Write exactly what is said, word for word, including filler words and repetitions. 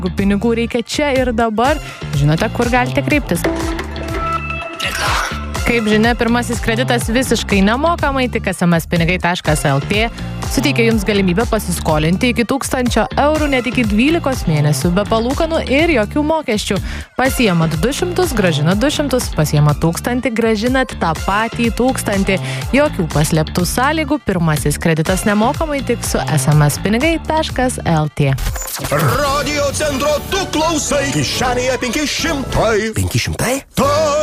Jeigu pinigų reikia čia ir dabar, žinote, kur galite kreiptis. Kaip žinia, pirmasis kreditas visiškai nemokamai, tik es em es pinigai taškas el tė suteikia jums galimybę pasiskolinti iki tūkstančio eurų net iki dvylikos mėnesių be palūkanų ir jokių mokesčių. Pasiemat du šimtus, gražinat du šimtus, pasiemat tūkstantį, gražinat tą patį tūkstantį. Jokių paslėptų sąlygų, pirmasis kreditas nemokamai tik su es em es pinigai taškas el tė. Radio centro tu klausai, kišenėje penki šimtai. penki šimtai?